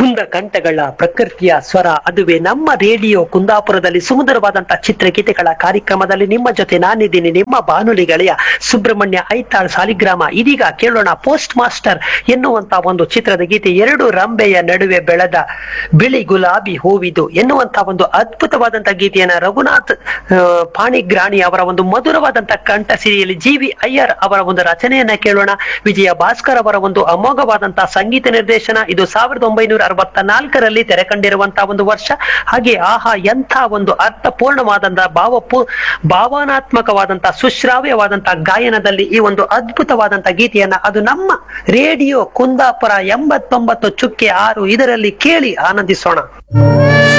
ಕುಂದ ಕಂಠಗಳ ಪ್ರಕೃತಿಯ ಸ್ವರ ಅದುವೇ ನಮ್ಮ ರೇಡಿಯೋ ಕುಂದಾಪುರದಲ್ಲಿ ಸುಮಧುರವಾದಂತಹ ಚಿತ್ರಗೀತೆಗಳ ಕಾರ್ಯಕ್ರಮದಲ್ಲಿ ನಿಮ್ಮ ಜೊತೆ ನಾನಿದ್ದೀನಿ, ನಿಮ್ಮ ಬಾನುಲಿ ಗೆಳೆಯ ಸುಬ್ರಹ್ಮಣ್ಯ ಐತಾಳ್ ಸಾಲಿಗ್ರಾಮ. ಇದೀಗ ಕೇಳೋಣ ಪೋಸ್ಟ್ ಮಾಸ್ಟರ್ ಎನ್ನುವಂತ ಒಂದು ಚಿತ್ರದ ಗೀತೆ. ಎರಡು ರಂಬೆಯ ನಡುವೆ ಬೆಳೆದ ಬಿಳಿ ಗುಲಾಬಿ ಹೂವಿದು ಎನ್ನುವಂತ ಒಂದು ಅದ್ಭುತವಾದಂತಹ ಗೀತೆಯನ್ನ ರಘುನಾಥ್ ಪಾಣಿಗ್ರಾಣಿ ಅವರ ಒಂದು ಮಧುರವಾದಂತಹ ಕಂಠ ಸಿರಿಯಲ್ಲಿ ಜಿ.ವಿ. ಅಯ್ಯರ್ ಅವರ ಒಂದು ರಚನೆಯನ್ನ ಕೇಳೋಣ. ವಿಜಯ ಭಾಸ್ಕರ್ ಅವರ ಒಂದು ಅಮೋಘವಾದಂತಹ ಸಂಗೀತ ನಿರ್ದೇಶನ. ಇದು 1964ರಲ್ಲಿ ತೆರೆ ಕಂಡಿರುವಂತಹ ಒಂದು ವರ್ಷ. ಹಾಗೆ ಆಹಾ ಎಂಥ ಒಂದು ಅರ್ಥಪೂರ್ಣವಾದಂತಹ ಭಾವನಾತ್ಮಕವಾದಂತಹ ಸುಶ್ರಾವ್ಯವಾದಂತಹ ಗಾಯನದಲ್ಲಿ ಈ ಒಂದು ಅದ್ಭುತವಾದಂತಹ ಗೀತೆಯನ್ನ ಅದು ನಮ್ಮ ರೇಡಿಯೋ ಕುಂದಾಪುರ 89.6 ಇದರಲ್ಲಿ ಕೇಳಿ ಆನಂದಿಸೋಣ.